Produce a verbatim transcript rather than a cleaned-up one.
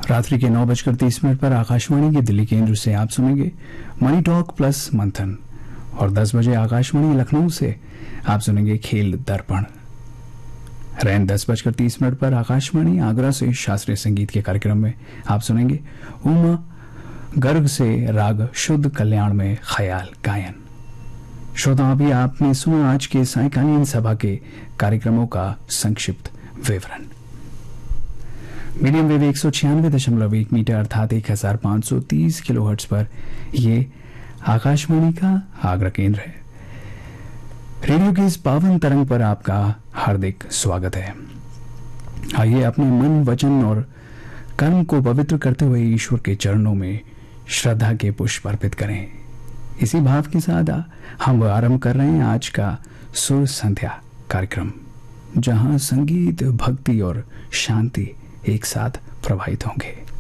रात्रि के नौ बजकर तीस मिनट पर आकाशवाणी के दिल्ली केंद्र से आप सुनेंगे मनी टॉक प्लस मंथन, और दस बजे आकाशवाणी लखनऊ से आप सुनेंगे खेल दर्पण। रैन दस बजकर तीस मिनट पर आकाशवाणी आगरा से शास्त्रीय संगीत के कार्यक्रम में आप सुनेंगे उमा गर्ग से राग शुद्ध कल्याण में ख्याल गायन। श्रोता, अभी आपने सुना आज के सायकालीन सभा के कार्यक्रमों का संक्षिप्त विवरण। मीडियम वेव एक सौ छियानवे दशमलव एक मीटर अर्थात एक हजार पांच सौ तीस किलो हर्ट्ज पर ये आकाशवाणी का आगरा केंद्र है। रेडियो की इस पावन तरंग पर आपका हार्दिक स्वागत है। आइए अपने मन, वचन और कर्म को पवित्र करते हुए ईश्वर के चरणों में श्रद्धा के पुष्प अर्पित करें। इसी भाव के साथ हम आरंभ कर रहे हैं आज का सुर संध्या कार्यक्रम, जहां संगीत, भक्ति और शांति एक साथ प्रवाहित होंगे।